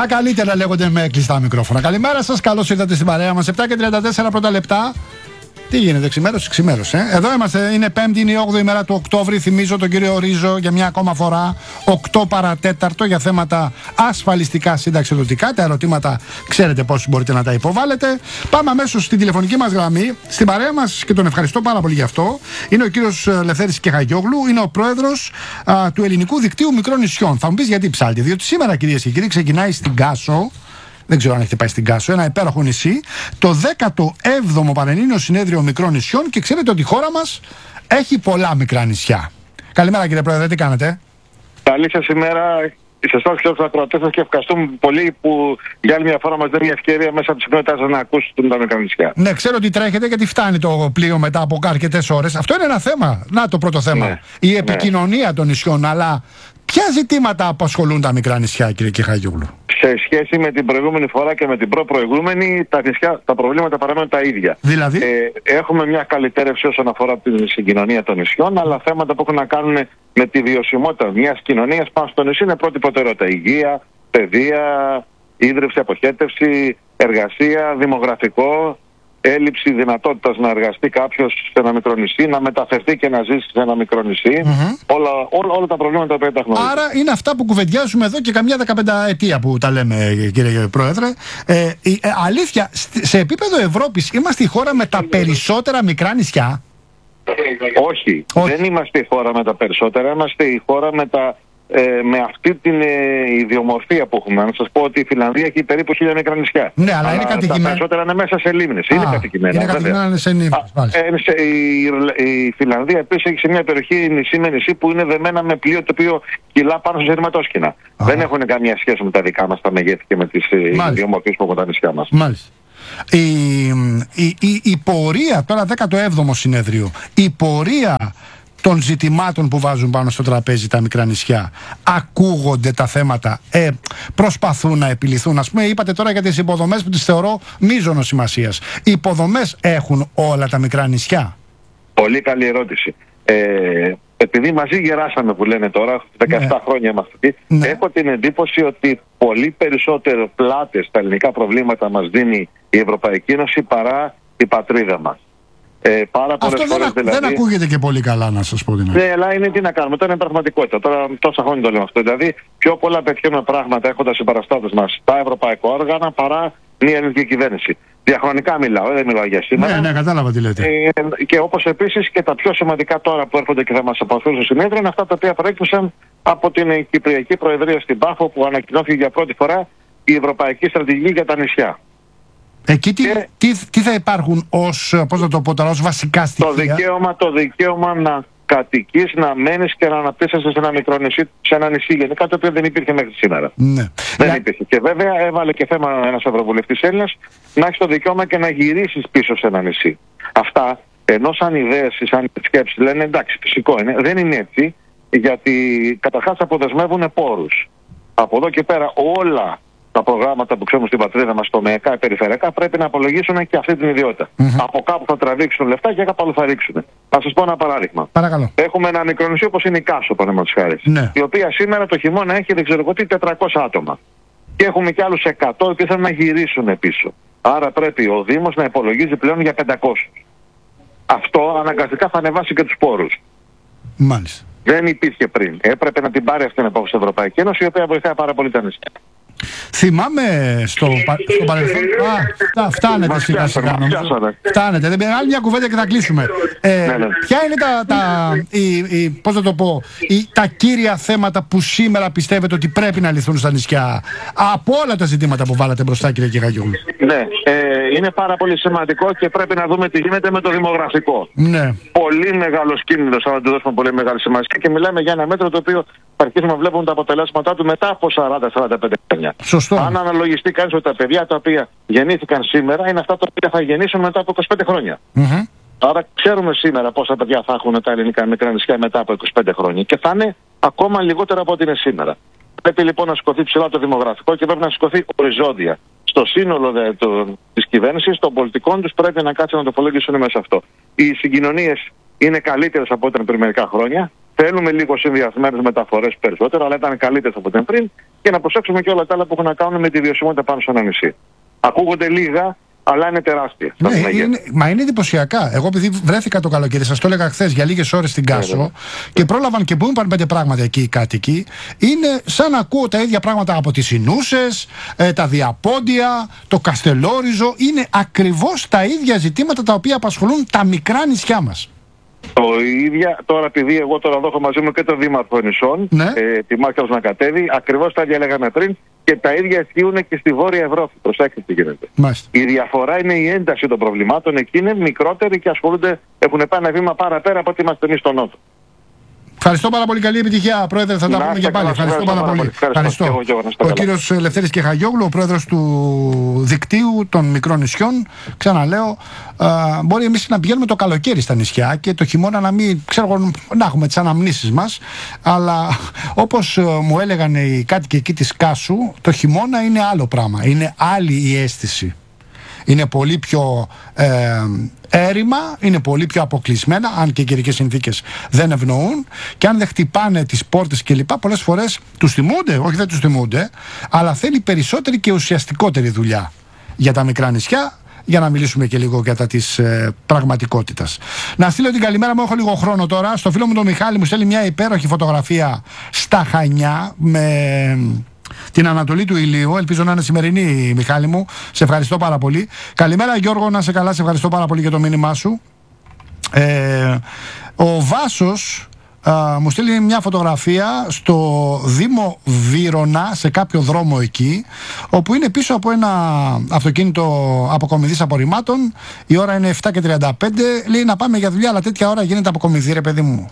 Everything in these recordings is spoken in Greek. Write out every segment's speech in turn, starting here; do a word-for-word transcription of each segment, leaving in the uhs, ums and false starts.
Τα καλύτερα λέγονται με κλειστά μικρόφωνα. Καλημέρα σας, καλώς ήρθατε στην παρέα μας. επτά και τριάντα τέσσερα πρώτα λεπτά. Τι γίνεται, ξημέρωσε, ξημέρωσε. Ε? Εδώ είμαστε, είναι Πέμπτη, είναι η όγδοη ημέρα του Οκτώβρη. Θυμίζω τον κύριο Ρίζο για μια ακόμα φορά, οκτώ παρατέταρτο, για θέματα ασφαλιστικά συνταξιδοτικά. Τα ερωτήματα ξέρετε πώς μπορείτε να τα υποβάλλετε. Πάμε αμέσως στην τηλεφωνική μας γραμμή. Στην παρέα μας, και τον ευχαριστώ πάρα πολύ γι' αυτό, είναι ο κύριος Λευθέρης Κεχαγιόγλου, είναι ο πρόεδρος α, του Ελληνικού Δικτύου Μικρών Νησιών. Θα μου πεις γιατί ψάλτη, διότι σήμερα, κυρίες και κύριοι, ξεκινάει στην Κάσο. Δεν ξέρω αν έχετε πάει στην Κάσο, ένα υπέροχο νησί, το δέκατο έβδομο Πανελλήνιο Συνέδριο Μικρών Νησιών, και ξέρετε ότι η χώρα μας έχει πολλά μικρά νησιά. Καλημέρα, κύριε Πρόεδρε, τι κάνετε? Καλή σας ημέρα σε εσάς και τους ακροατές σας, και ευχαριστούμε πολύ που για άλλη μια φορά μας δίνει μια ευκαιρία μέσα από τη συχνότητά σας να ακούσουν τα μικρά νησιά. Ναι, ξέρω ότι τρέχετε γιατί φτάνει το πλοίο μετά από αρκετές ώρες. Αυτό είναι ένα θέμα. Να το πρώτο θέμα. Ναι. Η επικοινωνία ναι. των νησιών. Αλλά ποια ζητήματα απασχολούν τα μικρά νησιά, κύριε Κεχαγιόγλου? Σε σχέση με την προηγούμενη φορά και με την προ-προηγούμενη, τα, νησιά, τα προβλήματα παραμένουν τα ίδια. Δηλαδή? Ε, έχουμε μια καλυτέρευση όσον αφορά την συγκοινωνία των νησιών, αλλά θέματα που έχουν να κάνουν με τη βιωσιμότητα μιας κοινωνίας πάνω στο νησί είναι πρώτη προτεραιότητα. Υγεία, παιδεία, ίδρυυση, αποχέτευση, εργασία, δημογραφικό, έλλειψη δυνατότητας να εργαστεί κάποιος σε ένα μικρό νησί, να μεταφερθεί και να ζήσει σε ένα μικρό νησί. Mm-hmm. Όλα, όλα, όλα τα προβλήματα που τα γνωρίζουμε. Άρα είναι αυτά που κουβεντιάζουμε εδώ και καμιά δεκαπενταετία που τα λέμε, κύριε Πρόεδρε. Ε, ε, αλήθεια, σε επίπεδο Ευρώπης είμαστε η χώρα με τα περισσότερα μικρά νησιά? Όχι, Όχι. δεν είμαστε η χώρα με τα περισσότερα, είμαστε η χώρα με τα... Ε, με αυτή την ε, ιδιομορφία που έχουμε. Να σας πω ότι η Φιλανδία έχει περίπου χίλια μικρά νησιά. Ναι, αλλά, αλλά είναι κατοικημένα. Τα περισσότερα είναι μέσα σε λίμνες. Είναι κατοικημένα. Είναι κατοικημένα σε λίμνες. Ε, η, η Φιλανδία επίσης έχει σε μια περιοχή νησί με νησί που είναι δεμένα με πλοίο το οποίο κυλά πάνω σε ερηματόσκηνα. Δεν έχουν καμία σχέση με τα δικά μας τα μεγέθη και με τις ιδιομορφίες που έχουν τα νησιά μας. Μάλιστα. Η, η, η, η πορεία, τώρα δέκατο έβδομο συνέδριο, η πορεία των ζητημάτων που βάζουν πάνω στο τραπέζι τα μικρά νησιά, ακούγονται τα θέματα, ε, προσπαθούν να επιληθούν? Ας πούμε, είπατε τώρα για τις υποδομές που τις θεωρώ μείζωνος σημασίας. Οι υποδομές έχουν όλα τα μικρά νησιά? Πολύ καλή ερώτηση. Ε, επειδή μαζί γεράσαμε, που λένε τώρα, δεκαεπτά ναι. χρόνια είμαστε εκεί, ναι. έχω την εντύπωση ότι πολύ περισσότερο πλάτες στα ελληνικά προβλήματα μας δίνει η Ευρωπαϊκή Ένωση παρά η πατρίδα μας. Ε, πάρα Αυτό δεν, φορές, α, δηλαδή... δεν ακούγεται και πολύ καλά, να σας πω την αλήθεια. Ναι, αλλά είναι τι να κάνουμε. Τώρα είναι πραγματικότητα. Τώρα τόσα χρόνια το λέμε αυτό. Δηλαδή, πιο πολλά πετυχαίνουμε πράγματα έχοντας συμπαραστάτες μας τα ευρωπαϊκά όργανα παρά μια ελληνική κυβέρνηση. Διαχρονικά μιλάω, δεν μιλάω για σήμερα. Ναι, ναι, κατάλαβα τι λέτε. Ε, και όπως επίσης και τα πιο σημαντικά τώρα που έρχονται και θα μας απασχολούν στο συνέδριο είναι αυτά τα οποία προέκυψαν από την Κυπριακή Προεδρία στην Πάφο, που ανακοινώθηκε για πρώτη φορά η Ευρωπαϊκή Στρατηγική για τα νησιά. Εκεί τι, και τι, τι θα υπάρχουν ως, πώς να το πω τώρα, ως βασικά στοιχεία? Το δικαίωμα, το δικαίωμα να κατοικείς, να μένεις και να αναπτύσσεσαι σε ένα μικρό νησί, σε ένα νησί, γιατί κάτι το οποίο δεν υπήρχε μέχρι σήμερα. Ναι. Δεν Για... υπήρχε. Και βέβαια έβαλε και θέμα ένας ευρωβουλευτής Έλληνας να έχεις το δικαίωμα και να γυρίσεις πίσω σε ένα νησί. Αυτά, ενώ σαν ιδέες ή σαν σκέψεις λένε εντάξει, φυσικό είναι, δεν είναι έτσι, γιατί καταρχάς αποδεσμεύουν πόρους. Από εδώ και πέρα όλα τα προγράμματα που ξέρουμε στην πατρίδα μας, τομεακά, περιφερειακά, πρέπει να απολογίσουν και αυτή την ιδιότητα. Mm-hmm. Από κάπου θα τραβήξουν λεφτά και κάπου αλλού θα ρίξουν. Θα σας πω ένα παράδειγμα. Παρακαλώ. Έχουμε ένα μικρό νησί όπως είναι η Κάσο, παραδείγματος χάρη, ναι. η οποία σήμερα το χειμώνα έχει δεν ξέρω τι τετρακόσια άτομα. Και έχουμε και άλλους εκατό που θέλουν να γυρίσουν πίσω. Άρα πρέπει ο Δήμος να υπολογίζει πλέον για πεντακόσιους. Αυτό αναγκαστικά θα ανεβάσει και τους πόρους. Μάλιστα. Δεν υπήρχε πριν. Έπρεπε να την πάρει αυτή την απόφαση η Ευρωπαϊκή Ένωση, η οποία βοηθάει πάρα πολύ τα νησιά. Θυμάμαι στο, στο παρελθόν. Α, φτάνετε σιγά σιγά. Φτάνετε. Δεν πειράζει, άλλη μια κουβέντα και θα κλείσουμε. Ε, ναι, ναι. Ποια είναι τα, τα, η, η, πώς θα το πω, η, τα κύρια θέματα που σήμερα πιστεύετε ότι πρέπει να λυθούν στα νησιά από όλα τα ζητήματα που βάλατε μπροστά, κύριε Κεχαγιόγλου? Ναι, ε, είναι πάρα πολύ σημαντικό και πρέπει να δούμε τι γίνεται με το δημογραφικό. Ναι. Πολύ μεγάλος κίνδυνος, αν δεν του δώσουμε πολύ μεγάλη σημασία, και μιλάμε για ένα μέτρο το οποίο θα αρχίσουμε να βλέπουμε τα αποτελέσματά του μετά από σαράντα με σαράντα πέντε χρόνια. Σωστό. Αν αναλογιστεί κανείς ότι τα παιδιά τα οποία γεννήθηκαν σήμερα είναι αυτά τα οποία θα γεννήσουν μετά από είκοσι πέντε χρόνια. Mm-hmm. Άρα ξέρουμε σήμερα πόσα παιδιά θα έχουν τα ελληνικά μικρά νησιά μετά από είκοσι πέντε χρόνια και θα είναι ακόμα λιγότερα από ό,τι είναι σήμερα. Πρέπει λοιπόν να σηκωθεί ψηλά το δημογραφικό και πρέπει να σηκωθεί οριζόντια. Στο σύνολο της κυβέρνησης, των πολιτικών τους, πρέπει να κάτσουν να το υπολογίσουν μέσα αυτό. Οι συγκοινωνίες είναι καλύτερες από ό,τι ήταν πριν μερικά χρόνια. Θέλουμε λίγο συνδυασμένες μεταφορές περισσότερο, αλλά ήταν καλύτερες από την πριν, και να προσέξουμε και όλα τα άλλα που έχουν να κάνουν με τη βιωσιμότητα πάνω σε ένα νησί. Ακούγονται λίγα, αλλά είναι τεράστια. Ναι, είναι, μα είναι εντυπωσιακά. Εγώ, επειδή βρέθηκα το καλοκαίρι, σας το έλεγα χθες για λίγες ώρες στην Κάσο, yeah, και πρόλαβαν και που είπαν πέντε πράγματα εκεί οι κάτοικοι, είναι σαν να ακούω τα ίδια πράγματα από τις Ινούσες, ε, τα Διαπόντια, το Καστελόριζο. Είναι ακριβώς τα ίδια ζητήματα τα οποία απασχολούν τα μικρά νησιά μας. Το ίδια, τώρα επειδή εγώ τώρα εδώ έχω μαζί μου και το Δήμαρχο Νησών, ναι, ε, τη Μάρκας Μακατέδη, ακριβώς τα ίδια λέγαμε πριν, και τα ίδια ισχύουν και στη Βόρεια Ευρώπη. Προσέξτε τι γίνεται. Μάλιστα. Η διαφορά είναι η ένταση των προβλημάτων, εκεί είναι μικρότεροι και ασχολούνται, έχουν πάει ένα βήμα παραπέρα από ότι είμαστε εμείς στο Νότο. Ευχαριστώ πάρα πολύ. Καλή επιτυχία, Πρόεδρε. Θα τα πούμε και πάλι. Ευχαριστώ πάρα πολύ. Ευχαριστώ. Ο κύριος Λευτέρης Κεχαγιόγλου, ο πρόεδρος του δικτύου των μικρών νησιών. Ξαναλέω, α, μπορεί εμείς να πηγαίνουμε το καλοκαίρι στα νησιά και το χειμώνα να μην, ξέρω, να έχουμε τις αναμνήσεις μας. Αλλά όπως μου έλεγαν οι κάτοικοι εκεί της Κάσου, το χειμώνα είναι άλλο πράγμα. Είναι άλλη η αίσθηση. Είναι πολύ πιο ε, έρημα, είναι πολύ πιο αποκλεισμένα, αν και οι καιρικές συνθήκες δεν ευνοούν, και αν δεν χτυπάνε τις πόρτες κλπ. Πολλές φορές τους θυμούνται, όχι δεν τους θυμούνται, αλλά θέλει περισσότερη και ουσιαστικότερη δουλειά για τα μικρά νησιά, για να μιλήσουμε και λίγο για τα της ε, πραγματικότητας. Να στείλω την καλημέρα μου, έχω λίγο χρόνο τώρα, στο φίλο μου τον Μιχάλη, μου στέλνει μια υπέροχη φωτογραφία στα Χανιά με την Ανατολή του ηλίου. Ελπίζω να είναι σημερινή, Μιχάλη μου. Σε ευχαριστώ πάρα πολύ. Καλημέρα, Γιώργο, να σε καλά. Σε ευχαριστώ πάρα πολύ για το μήνυμά σου. Ε, ο Βάσος α, μου στείλει μια φωτογραφία στο Δήμο Βύρωνα, σε κάποιο δρόμο εκεί, όπου είναι πίσω από ένα αυτοκίνητο αποκομιδής απορριμμάτων. Η ώρα είναι επτά και τριάντα πέντε. Λέει να πάμε για δουλειά, αλλά τέτοια ώρα γίνεται αποκομιδή, ρε παιδί μου.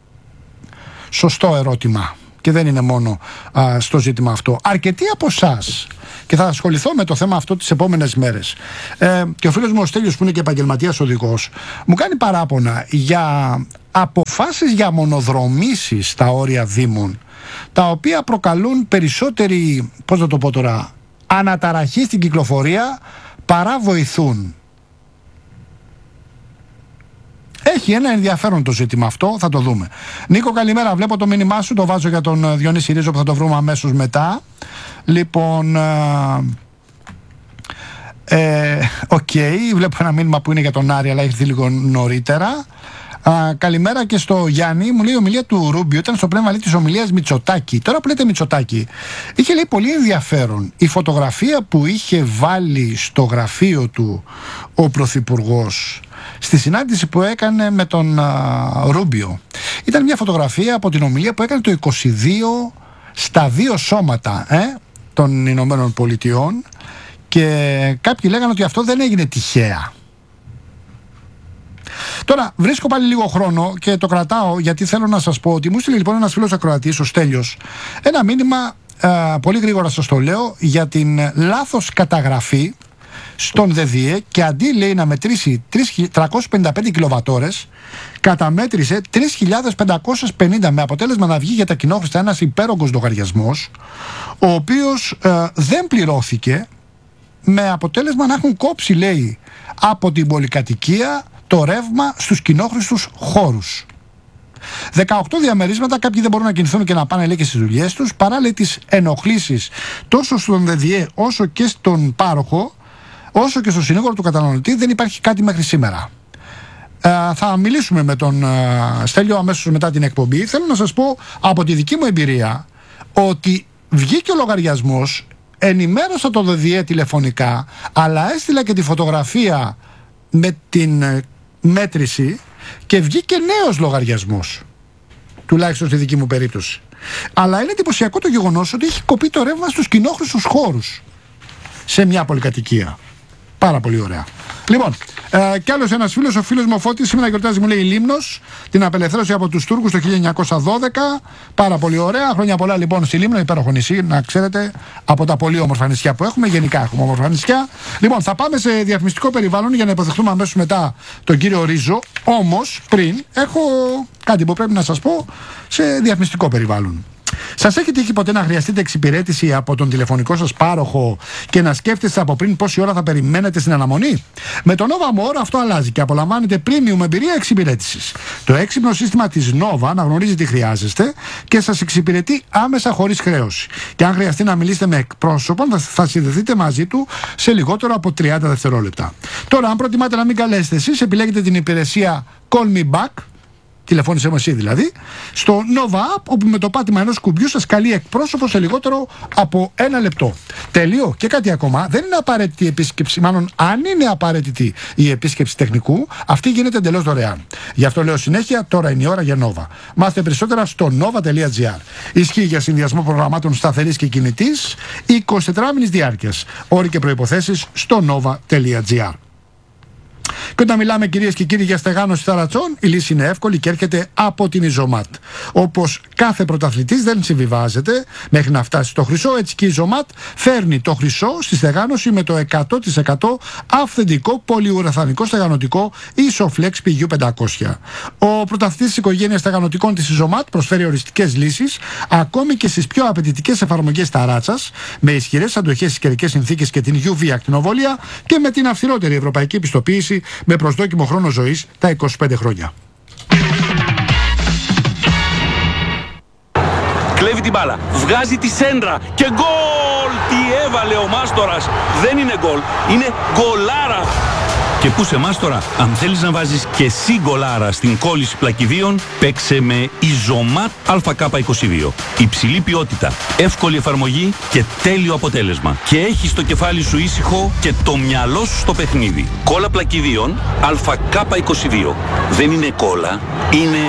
Σωστό ερώτημα. Και δεν είναι μόνο α, στο ζήτημα αυτό. Αρκετοί από εσάς, και θα ασχοληθώ με το θέμα αυτό τις επόμενες μέρες, ε, και ο φίλος μου ο Στέλιος, που είναι και επαγγελματίας οδηγός, μου κάνει παράπονα για αποφάσεις για μονοδρομήσεις στα όρια δήμων, τα οποία προκαλούν περισσότερη, πώς να το πω τώρα, αναταραχή στην κυκλοφορία παρά βοηθούν. Έχει ένα ενδιαφέρον το ζήτημα αυτό, θα το δούμε. Νίκο, καλημέρα. Βλέπω το μήνυμά σου, το βάζω για τον Διονύση Ρίζο που θα το βρούμε αμέσως μετά. Λοιπόν, ε, οκ, okay, βλέπω ένα μήνυμα που είναι για τον Άρη, αλλά έχει έρθει λίγο νωρίτερα. Α, καλημέρα και στο Γιάννη. Μου λέει η ομιλία του Ρούμπιο ήταν στο πνεύμα, λέει, της ομιλίας Μητσοτάκη. Τώρα που λέτε Μητσοτάκη, είχε, λέει, πολύ ενδιαφέρον η φωτογραφία που είχε βάλει στο γραφείο του ο Πρωθυπουργός στη συνάντηση που έκανε με τον α, Ρούμπιο. Ήταν μια φωτογραφία από την ομιλία που έκανε το είκοσι δύο στα δύο σώματα ε, των Ηνωμένων Πολιτειών, και κάποιοι λέγανε ότι αυτό δεν έγινε τυχαία. Τώρα βρίσκω πάλι λίγο χρόνο και το κρατάω, γιατί θέλω να σας πω ότι μου στείλει λοιπόν ένας φίλος ακροατής, ο Στέλιος, ένα μήνυμα, α, πολύ γρήγορα σας το λέω, για την λάθος καταγραφή στον ΔΔΕ, και αντί, λέει, να μετρήσει τριακόσιες πενήντα πέντε κιλοβατόρες, καταμέτρησε τρεις χιλιάδες πεντακόσιες πενήντα, με αποτέλεσμα να βγει για τα κοινόχρηστα ένας υπέρογκος λογαριασμός, ο οποίος ε, δεν πληρώθηκε, με αποτέλεσμα να έχουν κόψει, λέει, από την πολυκατοικία το ρεύμα στους κοινόχρηστους χώρους. δεκαοκτώ διαμερίσματα, κάποιοι δεν μπορούν να κινηθούν και να πάνε, λέει, και στις δουλειές τους, παρά, λέει, τις ενοχλήσεις τόσο στον ΔΔΕ όσο και στον πάροχο, όσο και στο συνήγορο του καταναλωτή. Δεν υπάρχει κάτι μέχρι σήμερα. Ε, θα μιλήσουμε με τον ε, Στέλιο αμέσως μετά την εκπομπή. Θέλω να σας πω από τη δική μου εμπειρία ότι βγήκε ο λογαριασμός, ενημέρωσα το ΔΔΕ τηλεφωνικά, αλλά έστειλα και τη φωτογραφία με την ε, μέτρηση, και βγήκε νέος λογαριασμός, τουλάχιστον στη δική μου περίπτωση. Αλλά είναι εντυπωσιακό το γεγονός ότι έχει κοπεί το ρεύμα στους κοινόχρηστους χώρους σε μια πολυκατοικία. Πάρα πολύ ωραία. Λοιπόν, ε, κι άλλος ένας φίλος, ο φίλος μου ο Φώτης, σήμερα γιορτάζει, μου λέει, η Λίμνος, την απελευθέρωση από τους Τούρκους το χίλια εννιακόσια δώδεκα. Πάρα πολύ ωραία. Χρόνια πολλά λοιπόν στη Λίμνο, υπέροχο νησί, να ξέρετε, από τα πολύ όμορφα νησιά που έχουμε. Γενικά έχουμε όμορφα νησιά. Λοιπόν, θα πάμε σε διαφημιστικό περιβάλλον για να υποδεχτούμε αμέσως μετά τον κύριο Ρίζο. Όμως, πριν, έχω κάτι που πρέπει να σας πω σε διαφημιστικό περιβάλλον. Σας έχει τύχει ποτέ να χρειαστείτε εξυπηρέτηση από τον τηλεφωνικό σας πάροχο και να σκέφτεστε από πριν πόση ώρα θα περιμένετε στην αναμονή? Με το Nova More αυτό αλλάζει και απολαμβάνετε premium εμπειρία εξυπηρέτησης. Το έξυπνο σύστημα της Nova αναγνωρίζει τι χρειάζεστε και σας εξυπηρετεί άμεσα χωρίς χρέωση. Και αν χρειαστεί να μιλήσετε με εκπρόσωπο, θα συνδεθείτε μαζί του σε λιγότερο από τριάντα δευτερόλεπτα. Τώρα, αν προτιμάτε να μην καλέσετε εσείς, επιλέγετε την υπηρεσία Call Me Back, τηλεφώνησέ μου εσύ δηλαδή, στο Nova App, όπου με το πάτημα ενός κουμπιού σας καλεί εκπρόσωπο σε λιγότερο από ένα λεπτό. Τέλειο. Και κάτι ακόμα, δεν είναι απαραίτητη η επίσκεψη, μάλλον αν είναι απαραίτητη η επίσκεψη τεχνικού, αυτή γίνεται εντελώς δωρεάν. Γι' αυτό λέω συνέχεια, τώρα είναι η ώρα για Nova. Μάθετε περισσότερα στο nova τελεία gr. Ισχύει για συνδυασμό προγραμμάτων σταθερής και κινητής, εικοσιτετράωρης διάρκειας. Όροι και προϋποθέσεις στο nova τελεία gr. Και όταν μιλάμε, κυρίες και κύριοι, για στεγάνωση θαλατσών, η λύση είναι εύκολη και έρχεται από την Ιζωμάτ. Όπως κάθε πρωταθλητής δεν συμβιβάζεται μέχρι να φτάσει στο χρυσό, έτσι και η Ιζωμάτ φέρνει το χρυσό στη στεγάνωση με το εκατό τοις εκατό αυθεντικό πολυουραθανικό στεγανοτικό Isoflex πι γιου πεντακόσια. Ο πρωταθλητής της οικογένειας στεγανοτικών της Ιζωμάτ προσφέρει οριστικές λύσεις ακόμη και στις πιο απαιτητικές εφαρμογές ταράτσας, με ισχυρές αντοχές στις καιρικές συνθήκες και την γιου βι ακτινοβολία και με την αυστηρότερη ευρωπαϊκή πιστοποίηση με προσδόκιμο χρόνο ζωής τα είκοσι πέντε χρόνια. Κλέβει την μπάλα, βγάζει τη σέντρα και γκολ! Τι έβαλε ο Μάστορας! Δεν είναι γκολ, είναι γκολάρα! Και πού σε Μάστορα, αν θέλεις να βάζεις και εσύ γκολάρα στην κόλληση πλακιδίων, παίξε με Ιζωμάτ Α Κ είκοσι δύο. Υψηλή ποιότητα, εύκολη εφαρμογή και τέλειο αποτέλεσμα. Και έχεις το κεφάλι σου ήσυχο και το μυαλό σου στο παιχνίδι. Κόλλα πλακιδίων Α Κ είκοσι δύο. Δεν είναι κόλλα, είναι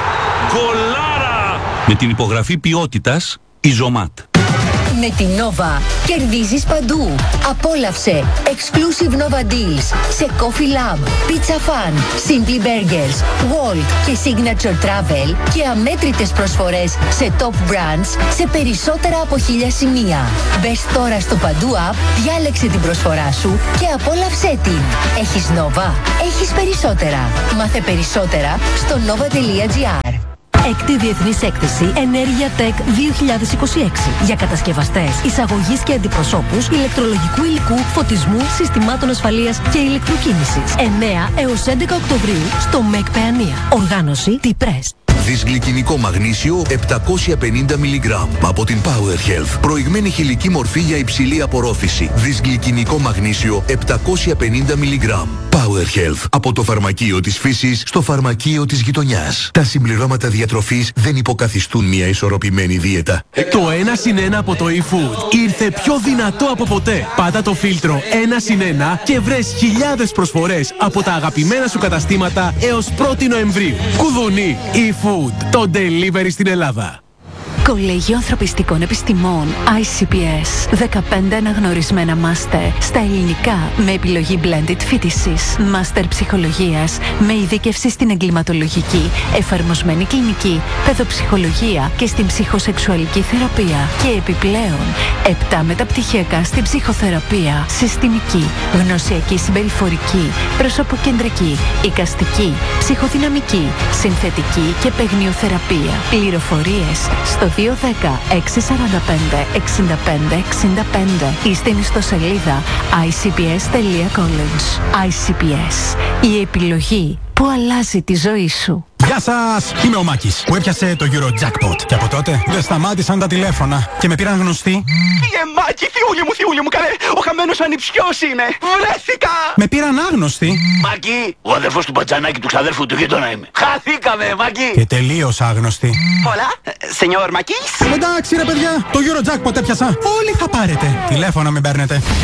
γκολάρα! Με την υπογραφή ποιότητας Ιζωμάτ. Με την Nova κερδίζεις παντού. Απόλαυσε exclusive Nova deals σε Coffee Lab, Pizza Fun, Simply Burgers, Walt και Signature Travel και αμέτρητες προσφορές σε top brands σε περισσότερα από χίλια σημεία. Μπες τώρα στο Παντού App, διάλεξε την προσφορά σου και απόλαυσέ την. Έχεις Nova, έχεις περισσότερα. Μάθε περισσότερα στο nova τελεία gr. Έκτη Διεθνής Έκθεση Ενέργεια Tech δύο χιλιάδες είκοσι έξι για κατασκευαστές, εισαγωγής και αντιπροσώπους ηλεκτρολογικού υλικού, φωτισμού, συστημάτων ασφαλείας και ηλεκτροκίνησης. εννέα έως έντεκα Οκτωβρίου στο ΜΕΚ Παιανία. Οργάνωση T-Press. Δυσγλυκινικό μαγνήσιο επτακόσια πενήντα μιλιγκράμμ από την Power Health. Προηγμένη χηλική μορφή για υψηλή απορρόφηση. Δυσγλυκινικό μαγνήσιο επτακόσια πενήντα μιλιγκράμμ. Power Health. Από το φαρμακείο της φύσης στο φαρμακείο της γειτονιάς. Τα συμπληρώματα διατροφής δεν υποκαθιστούν μια ισορροπημένη δίαιτα. Το ένα συν ένα από το eFood ήρθε πιο δυνατό από ποτέ. Πάτα το φίλτρο ένα συν ένα και βρες χιλιάδες προσφορές από τα αγαπημένα σου καταστήματα έως πρώτη Νοεμβρίου. Κουδουνί eFood. Το delivery στην Ελλάδα. Κολέγιο Ανθρωπιστικών Επιστημών άι σι πι ες. δεκαπέντε αναγνωρισμένα μάστερ στα ελληνικά με επιλογή blended φοιτησης. Μάστερ ψυχολογίας με ειδίκευση στην εγκληματολογική, εφαρμοσμένη κλινική, παιδοψυχολογία και στην ψυχοσεξουαλική θεραπεία. Και επιπλέον επτά μεταπτυχιακά στην ψυχοθεραπεία, συστημική, γνωσιακή συμπεριφορική, προσωποκεντρική, εικαστική, ψυχοδυναμική, συνθετική και παιγνιοθεραπεία. Πληροφορίες στο δύο ένα μηδέν έξι τέσσερα πέντε εξήντα πέντε εξήντα πέντε ή στην ιστοσελίδα άι σι πι ες τελεία college. άι σι πι ες. Η επιλογή που αλλάζει τη ζωή σου. Γεια σας! Είμαι ο Μάκης που έπιασε το Eurojackpot. Και από τότε δεν σταμάτησαν τα τηλέφωνα και με πήραν γνωστοί. Πήγε Μάκη, θειούλη μου, θειούλη μου, καλέ! Ο χαμένος ανιψιός είναι! Βρέθηκα! Με πήραν άγνωστοι. Μάκη, ο αδερφός του Μπατζανάκη του ξαδέρφου του γείτονα είμαι. Χαθήκαμε, Μάκη! Και τελείως άγνωστοι. Hola, σενιόρ Μάκης. Εντάξει ρε παιδιά, το Eurojackpot έπιασα. Όλοι θα πάρετε. Τηλέφωνα μην παίρνετε.